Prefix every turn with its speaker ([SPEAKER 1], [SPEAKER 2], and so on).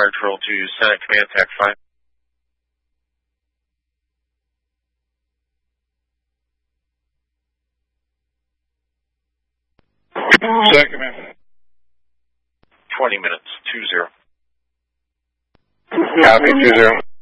[SPEAKER 1] Drill to Senate Command Tech 5.
[SPEAKER 2] Senate Command.
[SPEAKER 1] 20 minutes, 2-0.
[SPEAKER 2] Copy, 2-0.